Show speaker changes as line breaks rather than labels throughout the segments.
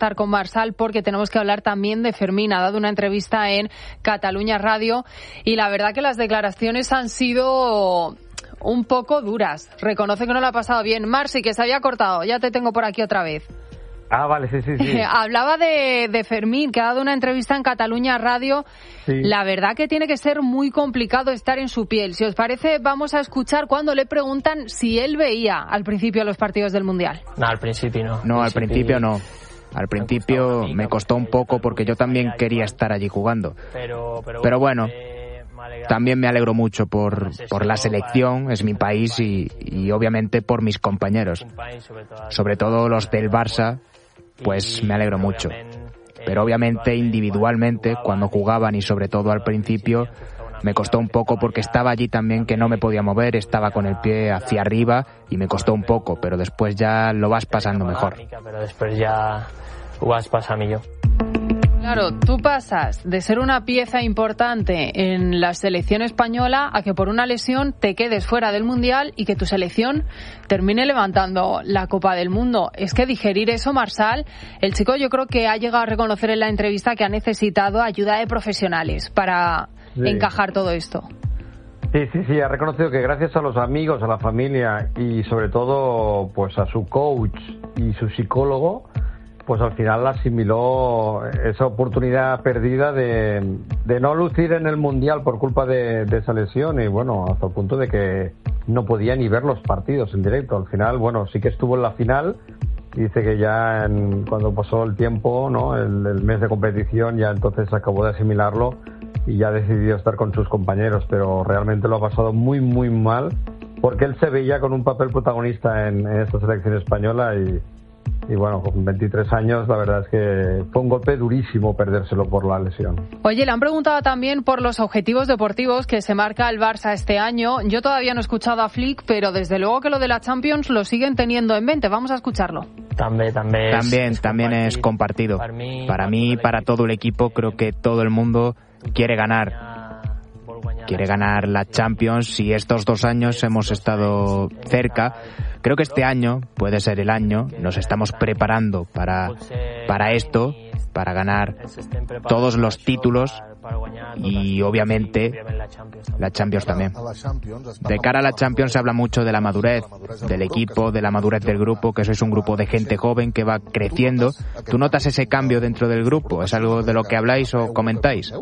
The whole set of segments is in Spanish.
estar con Marsal porque tenemos que hablar también de Fermín. Ha dado una entrevista en Cataluña Radio y la verdad que las declaraciones han sido un poco duras. Reconoce que no lo ha pasado bien. Marci, que se había cortado. Ya te tengo por aquí otra vez.
Ah, vale, sí.
Hablaba de Fermín, que ha dado una entrevista en Cataluña Radio. Sí. La verdad que tiene que ser muy complicado estar en su piel. Si os parece, vamos a escuchar cuando le preguntan si él veía al principio los partidos del Mundial.
No, al principio no.
No, al principio no. Al principio me costó un poco porque yo también quería estar allí jugando. Pero bueno, también me alegro mucho por la selección, es mi país y obviamente por mis compañeros. Sobre todo los del Barça, pues me alegro mucho. Pero obviamente individualmente, cuando jugaban y sobre todo al principio, me costó un poco porque estaba allí también que no me podía mover, estaba con el pie hacia arriba y me costó un poco, pero después ya lo vas pasando mejor.
Pero después ya lo vas pasando yo.
Claro, tú pasas de ser una pieza importante en la selección española a que por una lesión te quedes fuera del Mundial y que tu selección termine levantando la Copa del Mundo. Es que digerir eso, Marsal, el chico yo creo que ha llegado a reconocer en la entrevista que ha necesitado ayuda de profesionales para encajar todo esto.
Sí, ha reconocido que gracias a los amigos, a la familia y sobre todo pues a su coach y su psicólogo, pues al final asimiló esa oportunidad perdida de no lucir en el Mundial por culpa de esa lesión y bueno, hasta el punto de que no podía ni ver los partidos en directo. Al final, bueno, sí que estuvo en la final y dice que ya cuando pasó el tiempo, ¿no? El mes de competición, ya entonces acabó de asimilarlo y ya decidió estar con sus compañeros, pero realmente lo ha pasado muy, muy mal porque él se veía con un papel protagonista en esta selección española y bueno, con 23 años la verdad es que fue un golpe durísimo perdérselo por la lesión.
Oye, le han preguntado también por los objetivos deportivos que se marca el Barça este año. Yo todavía no he escuchado a Flick, pero desde luego que lo de la Champions lo siguen teniendo en mente. Vamos a escucharlo.
También es compartido. Para mí, para todo el equipo, creo que todo el mundo quiere ganar. Quiere ganar la Champions y estos 2 años hemos estado cerca. Creo que este año puede ser el año. Nos estamos preparando para esto, para ganar todos los títulos y obviamente la Champions también. De cara a la Champions se habla mucho de la madurez del equipo, de la madurez del grupo, que sois un grupo de gente joven que va creciendo. ¿Tú notas ese cambio dentro del grupo? ¿Es algo de lo que habláis o comentáis?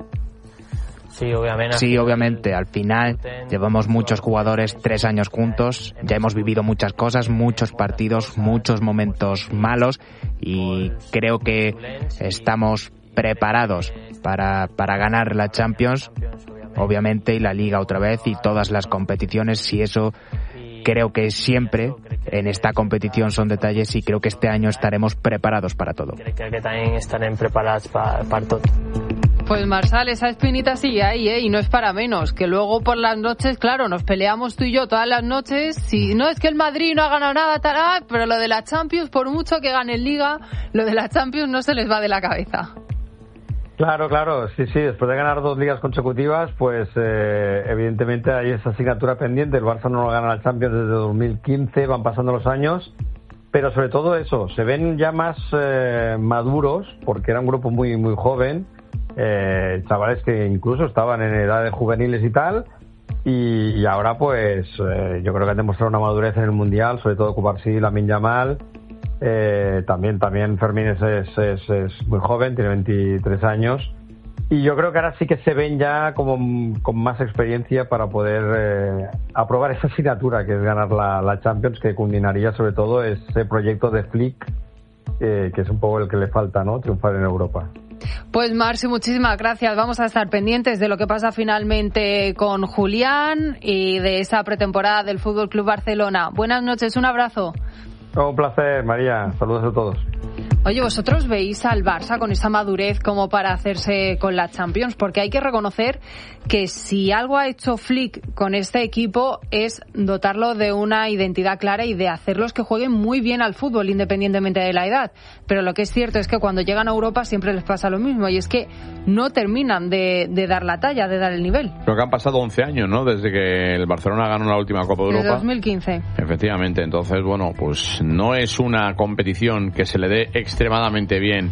Sí, obviamente. Al final llevamos muchos jugadores 3 años juntos, ya hemos vivido muchas cosas, muchos partidos, muchos momentos malos y creo que estamos preparados para ganar la Champions, obviamente, y la Liga otra vez y todas las competiciones, y eso creo que siempre en esta competición son detalles y creo que este año estaremos preparados para todo.
Creo que también estarem preparados para todo.
Pues Marsal, esa espinita sigue ahí, y no es para menos, que luego por las noches, claro, nos peleamos tú y yo todas las noches, si no es que el Madrid no ha ganado nada, pero lo de la Champions, por mucho que gane en Liga, lo de la Champions no se les va de la cabeza.
Claro, sí, después de ganar 2 ligas consecutivas, pues evidentemente hay esa asignatura pendiente, el Barça no lo gana la Champions desde 2015, van pasando los años, pero sobre todo eso, se ven ya más maduros, porque era un grupo muy, muy joven, chavales que incluso estaban en edad de juveniles y tal, y ahora pues yo creo que han demostrado una madurez en el Mundial, sobre todo Cubarsí, Lamine Yamal, también Fermín es muy joven, tiene 23 años, y yo creo que ahora sí que se ven ya como con más experiencia para poder aprobar esa asignatura que es ganar la Champions, que culminaría sobre todo ese proyecto de Flick, que es un poco el que le falta, ¿no? Triunfar en Europa.
Pues Marci, muchísimas gracias. Vamos a estar pendientes de lo que pasa finalmente con Julián y de esa pretemporada del Fútbol Club Barcelona. Buenas noches, un abrazo.
Un placer, María. Saludos a todos.
Oye, ¿vosotros veis al Barça con esa madurez como para hacerse con la Champions? Porque hay que reconocer que si algo ha hecho Flick con este equipo es dotarlo de una identidad clara y de hacerlos que jueguen muy bien al fútbol, independientemente de la edad. Pero lo que es cierto es que cuando llegan a Europa siempre les pasa lo mismo, y es que no terminan de dar la talla, de dar el nivel.
Creo que han pasado 11 años, ¿no?, desde que el Barcelona ganó la última Copa de Europa.
Desde 2015.
Efectivamente, entonces, bueno, pues no es una competición que se le dé extremadamente bien